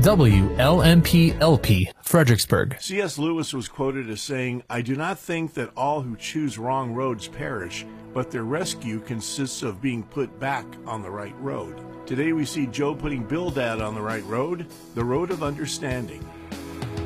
WLMP-LP, Fredericksburg. C.S. Lewis was quoted as saying, "I do not think that all who choose wrong roads perish, but their rescue consists of being put back on the right road." Today we see Joe putting Bildad on the right road, the road of understanding.